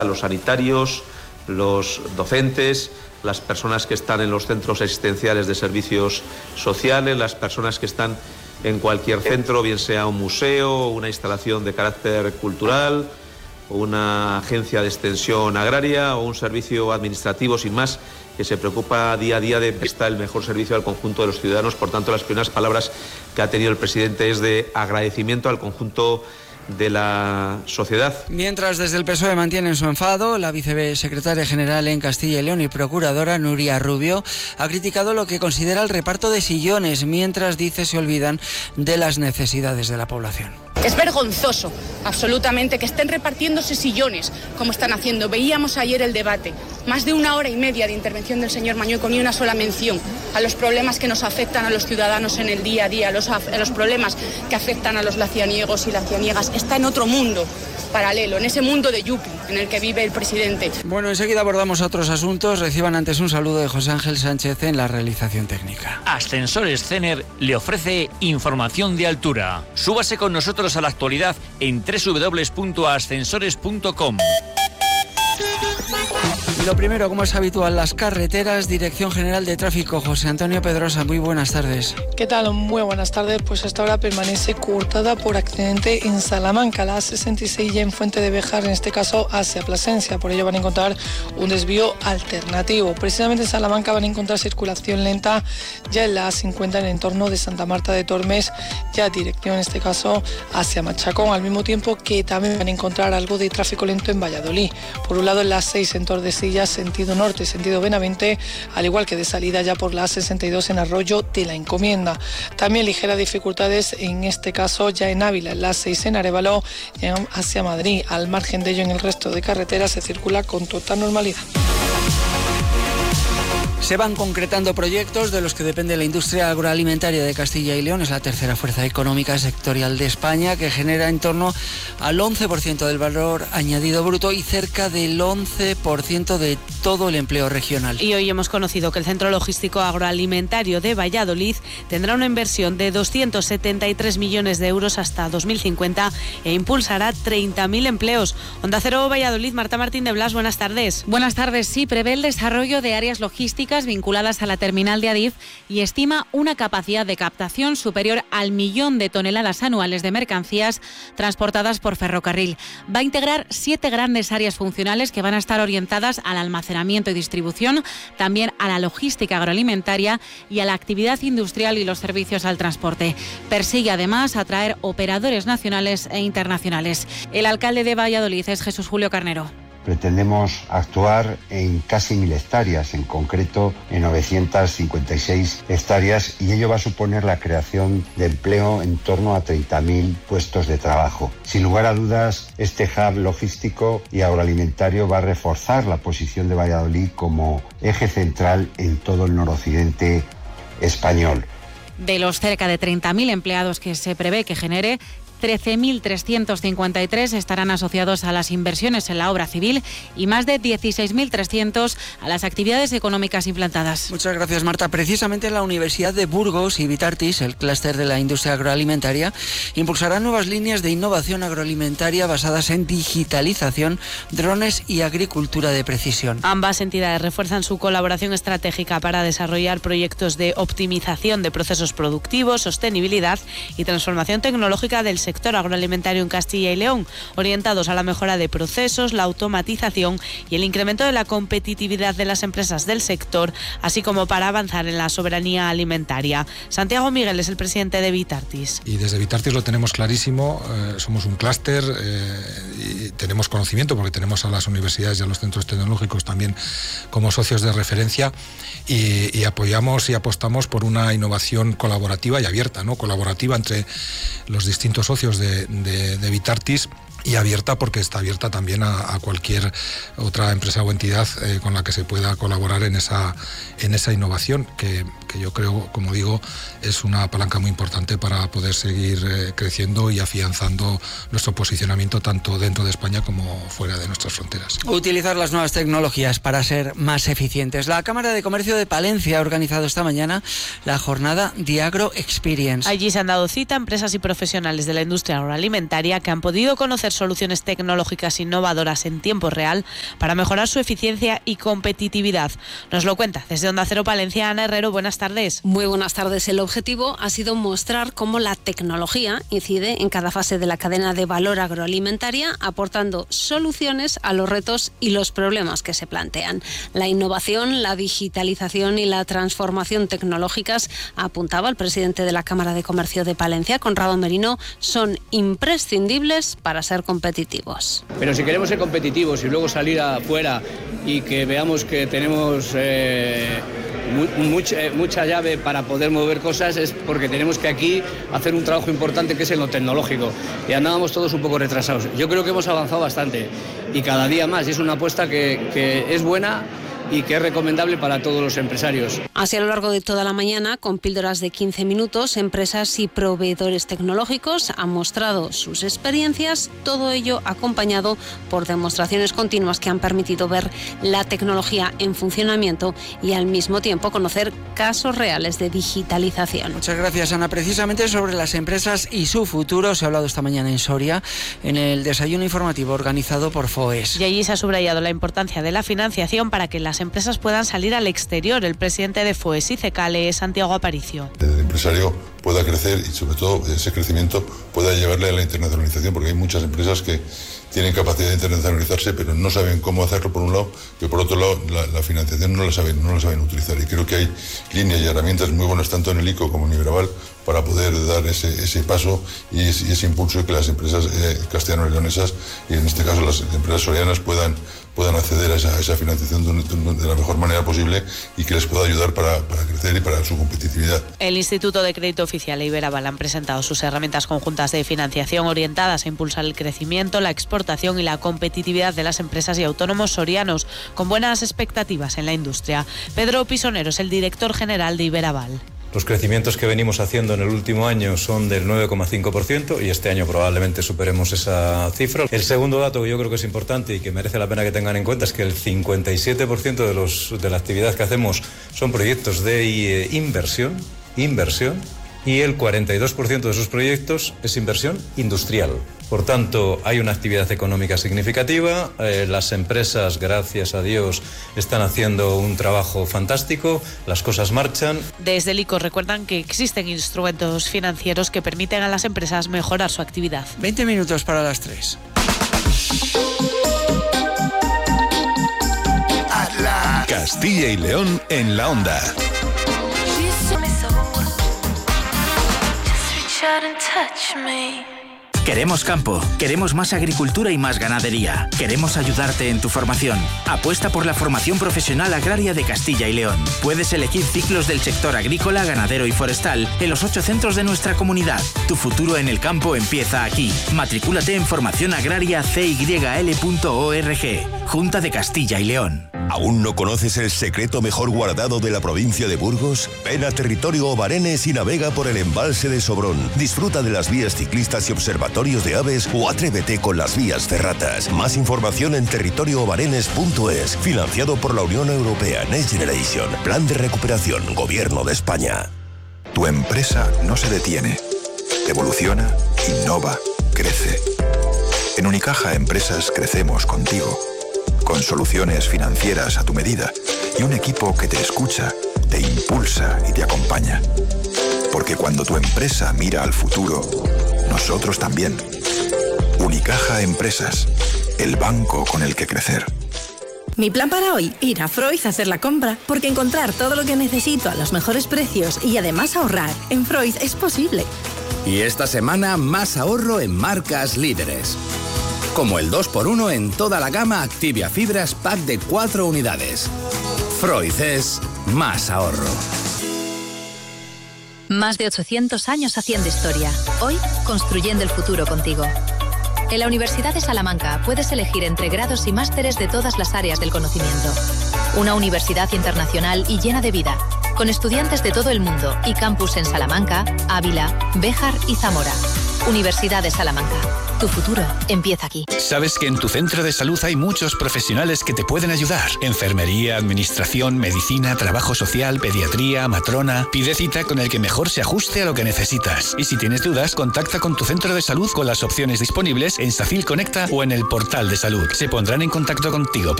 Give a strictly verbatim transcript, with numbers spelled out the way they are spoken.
los sanitarios, los docentes, las personas que están en los centros asistenciales de servicios sociales, las personas que están en cualquier centro, bien sea un museo, una instalación de carácter cultural, una agencia de extensión agraria o un servicio administrativo sin más, que se preocupa día a día de prestar el mejor servicio al conjunto de los ciudadanos. Por tanto, las primeras palabras que ha tenido el presidente es de agradecimiento al conjunto de la sociedad. Mientras, desde el P S O E mantienen su enfado, la vicesecretaria general en Castilla y León y procuradora Nuria Rubio ha criticado lo que considera el reparto de sillones, mientras dice se olvidan de las necesidades de la población. Es vergonzoso, absolutamente, que estén repartiéndose sillones como están haciendo. Veíamos ayer el debate, más de una hora y media de intervención del señor Mañueco, ni una sola mención a los problemas que nos afectan a los ciudadanos en el día a día, a los, a los problemas que afectan a los lacianiegos y lacianiegas. Está en otro mundo paralelo, en ese mundo de Yupi en el que vive el presidente. Bueno, enseguida abordamos otros asuntos. Reciban antes un saludo de José Ángel Sánchez en la realización técnica. Ascensores Cener le ofrece información de altura. Súbase con nosotros a la actualidad en doble u doble u doble u punto ascensores punto com. Lo primero, como es habitual, las carreteras. Dirección General de Tráfico, José Antonio Pedrosa, muy buenas tardes. ¿Qué tal? Muy buenas tardes. Pues hasta ahora permanece cortada por accidente en Salamanca, la A sesenta y seis ya en Fuente de Béjar, en este caso hacia Plasencia. Por ello van a encontrar un desvío alternativo. Precisamente en Salamanca van a encontrar circulación lenta ya en la A cincuenta en el entorno de Santa Marta de Tormes, ya dirección en este caso hacia Machacón, al mismo tiempo que también van a encontrar algo de tráfico lento en Valladolid. Por un lado en la A seis en Tordesillas, sentido norte, sentido Benavente, al igual que de salida ya por la A sesenta y dos en Arroyo de la Encomienda. También ligeras dificultades en este caso ya en Ávila, en la A seis en Arévalo hacia Madrid. Al margen de ello, en el resto de carreteras se circula con total normalidad. Se van concretando proyectos de los que depende la industria agroalimentaria de Castilla y León. Es la tercera fuerza económica sectorial de España, que genera en torno al once por ciento del valor añadido bruto y cerca del once por ciento de todo el empleo regional. Y hoy hemos conocido que el Centro Logístico Agroalimentario de Valladolid tendrá una inversión de doscientos setenta y tres millones de euros hasta dos mil cincuenta e impulsará treinta mil empleos. Onda Cero Valladolid, Marta Martín de Blas, buenas tardes. Buenas tardes. Sí, prevé el desarrollo de áreas logísticas vinculadas a la terminal de Adif y estima una capacidad de captación superior al millón de toneladas anuales de mercancías transportadas por ferrocarril. Va a integrar siete grandes áreas funcionales que van a estar orientadas al almacenamiento y distribución, también a la logística agroalimentaria y a la actividad industrial y los servicios al transporte. Persigue además atraer operadores nacionales e internacionales. El alcalde de Valladolid es Jesús Julio Carnero. Pretendemos actuar en casi mil hectáreas, en concreto en novecientas cincuenta y seis hectáreas, y ello va a suponer la creación de empleo en torno a treinta mil puestos de trabajo. Sin lugar a dudas, este hub logístico y agroalimentario va a reforzar la posición de Valladolid como eje central en todo el noroccidente español. De los cerca de treinta mil empleados que se prevé que genere, trece mil trescientos cincuenta y tres estarán asociados a las inversiones en la obra civil y más de dieciséis mil trescientos a las actividades económicas implantadas. Muchas gracias, Marta. Precisamente la Universidad de Burgos y Vitartis, el clúster de la industria agroalimentaria, impulsará nuevas líneas de innovación agroalimentaria basadas en digitalización, drones y agricultura de precisión. Ambas entidades refuerzan su colaboración estratégica para desarrollar proyectos de optimización de procesos productivos, sostenibilidad y transformación tecnológica del sector sector agroalimentario en Castilla y León, orientados a la mejora de procesos, la automatización y el incremento de la competitividad de las empresas del sector, así como para avanzar en la soberanía alimentaria. Santiago Miguel es el presidente de Vitartis. Y desde Vitartis lo tenemos clarísimo, eh, somos un clúster eh, y tenemos conocimiento porque tenemos a las universidades y a los centros tecnológicos también como socios de referencia y, y apoyamos y apostamos por una innovación colaborativa y abierta, ¿no? Colaborativa entre los distintos socios de, de, de Vitartis y abierta porque está abierta también a, a cualquier otra empresa o entidad eh, con la que se pueda colaborar en esa, en esa innovación que, que yo creo, como digo, es una palanca muy importante para poder seguir eh, creciendo y afianzando nuestro posicionamiento tanto dentro de España como fuera de nuestras fronteras. Utilizar las nuevas tecnologías para ser más eficientes. La Cámara de Comercio de Palencia ha organizado esta mañana la jornada The Agro Experience. Allí se han dado cita empresas y profesionales de la industria agroalimentaria que han podido conocer soluciones tecnológicas innovadoras en tiempo real para mejorar su eficiencia y competitividad. Nos lo cuenta desde Onda Cero Palencia, Ana Herrero. Buenas tardes. Muy buenas tardes. El objetivo ha sido mostrar cómo la tecnología incide en cada fase de la cadena de valor agroalimentaria, aportando soluciones a los retos y los problemas que se plantean. La innovación, la digitalización y la transformación tecnológicas, apuntaba el presidente de la Cámara de Comercio de Palencia, Conrado Merino, son imprescindibles para ser competitivos. Pero si queremos ser competitivos y luego salir afuera y que veamos que tenemos eh, mucha, mucha llave para poder mover cosas, es porque tenemos que aquí hacer un trabajo importante que es en lo tecnológico. Y andábamos todos un poco retrasados. Yo creo que hemos avanzado bastante y cada día más. Y es una apuesta que, que es buena y que es recomendable para todos los empresarios. Así, a lo largo de toda la mañana, con píldoras de quince minutos, empresas y proveedores tecnológicos han mostrado sus experiencias, todo ello acompañado por demostraciones continuas que han permitido ver la tecnología en funcionamiento y al mismo tiempo conocer casos reales de digitalización. Muchas gracias, Ana. Precisamente sobre las empresas y su futuro se ha hablado esta mañana en Soria, en el desayuno informativo organizado por FOES. Y allí se ha subrayado la importancia de la financiación para que las empresas puedan salir al exterior. El presidente de FOES y CECALE es Santiago Aparicio. El empresario pueda crecer y sobre todo ese crecimiento pueda llevarle a la internacionalización, porque hay muchas empresas que tienen capacidad de internacionalizarse pero no saben cómo hacerlo por un lado, pero por otro lado la, la financiación no la saben, no la saben utilizar, y creo que hay líneas y herramientas muy buenas tanto en el I C O como en Iberaval para poder dar ese, ese paso y ese, y ese impulso que las empresas eh, castellano-leonesas y en este caso las empresas sorianas puedan puedan acceder a esa, a esa financiación de, de la mejor manera posible y que les pueda ayudar para, para crecer y para su competitividad. El Instituto de Crédito Oficial e Iberaval han presentado sus herramientas conjuntas de financiación orientadas a impulsar el crecimiento, la exportación y la competitividad de las empresas y autónomos sorianos, con buenas expectativas en la industria. Pedro Pisonero es el director general de Iberaval. Los crecimientos que venimos haciendo en el último año son del nueve coma cinco por ciento y este año probablemente superemos esa cifra. El segundo dato que yo creo que es importante y que merece la pena que tengan en cuenta es que el cincuenta y siete por ciento de, los, de la actividad que hacemos son proyectos de inversión, inversión, y el cuarenta y dos por ciento de esos proyectos es inversión industrial. Por tanto, hay una actividad económica significativa, eh, las empresas, gracias a Dios, están haciendo un trabajo fantástico, las cosas marchan. Desde el I C O recuerdan que existen instrumentos financieros que permiten a las empresas mejorar su actividad. veinte minutos para las tres. Castilla y León en la Onda. Queremos campo, queremos más agricultura y más ganadería. Queremos ayudarte en tu formación. Apuesta por la formación profesional agraria de Castilla y León. Puedes elegir ciclos del sector agrícola, ganadero y forestal en los ocho centros de nuestra comunidad. Tu futuro en el campo empieza aquí. Matricúlate en formación agraria c y l punto org. Junta de Castilla y León. ¿Aún no conoces el secreto mejor guardado de la provincia de Burgos? Ven a Territorio Obarenes y navega por el embalse de Sobrón. Disfruta de las vías ciclistas y observatorios de aves o atrévete con las vías ferratas. Más información en territorio obarenes punto es. Financiado por la Unión Europea Next Generation. Plan de recuperación. Gobierno de España. Tu empresa no se detiene. Evoluciona, innova, crece. En Unicaja Empresas crecemos contigo. Con soluciones financieras a tu medida y un equipo que te escucha, te impulsa y te acompaña. Porque cuando tu empresa mira al futuro, nosotros también. Unicaja Empresas, el banco con el que crecer. Mi plan para hoy, ir a Freud a hacer la compra, porque encontrar todo lo que necesito a los mejores precios y además ahorrar en Freud es posible. Y esta semana más ahorro en marcas líderes. Como el dos por uno en toda la gama Activia Fibras Pack de cuatro unidades. Freud es más ahorro. Más de ochocientos años haciendo historia. Hoy, construyendo el futuro contigo. En la Universidad de Salamanca puedes elegir entre grados y másteres de todas las áreas del conocimiento. Una universidad internacional y llena de vida, con estudiantes de todo el mundo y campus en Salamanca, Ávila, Béjar y Zamora. Universidad de Salamanca. Tu futuro empieza aquí. Sabes que en tu centro de salud hay muchos profesionales que te pueden ayudar. Enfermería, administración, medicina, trabajo social, pediatría, matrona. Pide cita con el que mejor se ajuste a lo que necesitas. Y si tienes dudas, contacta con tu centro de salud con las opciones disponibles en SACIL Conecta o en el portal de salud. Se pondrán en contacto contigo para